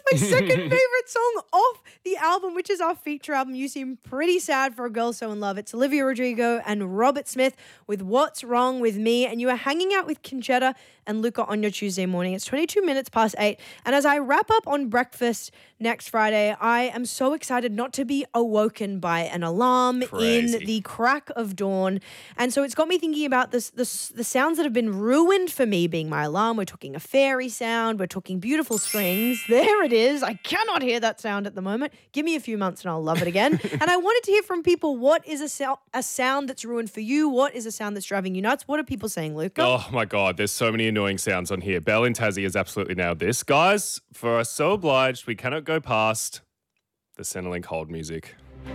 my second favorite song off the album, which is our feature album. You seem pretty sad for a girl so in love. It's Olivia Rodrigo and Robert Smith with What's Wrong With Me. And you are hanging out with Conchetta and Luca on your Tuesday morning. It's 22 minutes past 8. And as I wrap up on breakfast next Friday, I am so excited not to be awoken by an alarm in the crack of dawn. And so it's got me thinking about the sounds that have been ruined for me being my alarm. We're talking a fairy sound. We're talking beautiful strings. There it is. I cannot hear that sound at the moment. Give me a few months and I'll love it again. And I wanted to hear from people, what is a sound that's ruined for you? What is a sound that's driving you nuts? What are people saying, Luca? Oh, my God. There's so many annoying sounds on here. Belle in Tassie has absolutely nailed this. Guys, for us so obliged, we cannot go past the Centrelink hold music.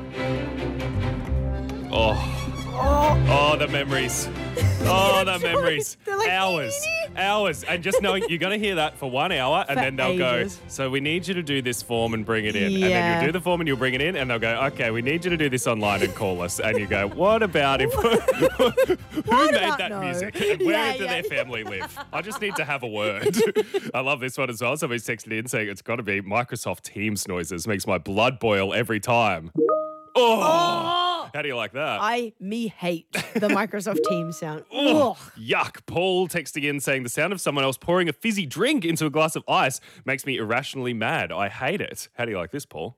Oh, the memories. Oh, the memories. Like, hours. And just knowing you're going to hear that for 1 hour and then they'll ages. go, so we need you to do this form and bring it in. Yeah. And then you'll do the form and you'll bring it in and they'll go, okay, we need you to do this online and call us. And you go, what about if... Who made that music? And where did their family live? I just need to have a word. I love this one as well. Somebody's texted in saying it's got to be Microsoft Teams noises. Makes my blood boil every time. Oh! How do you like that? I hate the Microsoft Teams sound. Ugh. Yuck. Paul texting in saying the sound of someone else pouring a fizzy drink into a glass of ice makes me irrationally mad. I hate it. How do you like this, Paul?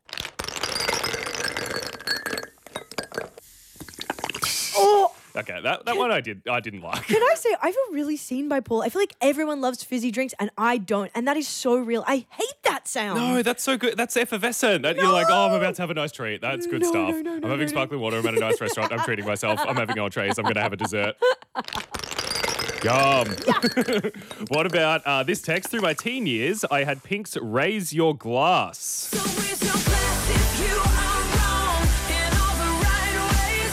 Okay, that one I didn't like. Can I say, I feel really seen by Paul. I feel like everyone loves fizzy drinks and I don't. And that is so real. I hate that sound. No, that's so good. That's effervescent. No. You're like, I'm about to have a nice treat. That's good stuff. I'm having sparkling water. I'm at a nice restaurant. I'm treating myself. I'm having entrees. I'm going to have a dessert. Yum. Yeah. What about this text? Through my teen years, I had Pink's Raise Your Glass. So raise your glass if you are wrong in all the right ways.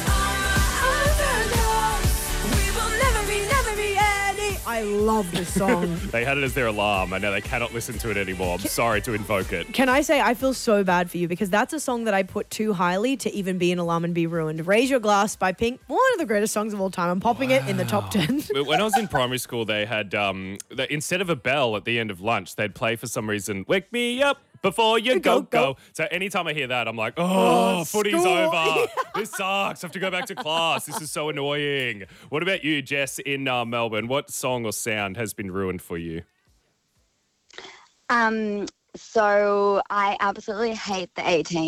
We will never be any. I love this song. They had it as their alarm. I know they cannot listen to it anymore. I'm sorry to invoke it. Can I say I feel so bad for you because that's a song that I put too highly to even be an alarm and be ruined. Raise Your Glass by Pink, one of the greatest songs of all time. I'm popping it in the top 10. When I was in primary school, they had, instead of a bell at the end of lunch, they'd play for some reason, Wake Me Up Before You Go. So anytime I hear that, I'm like, footy's school. over. This sucks. I have to go back to class. This is so annoying. What about you, Jess, in Melbourne? What song or sound has been ruined for you? So I absolutely hate the 18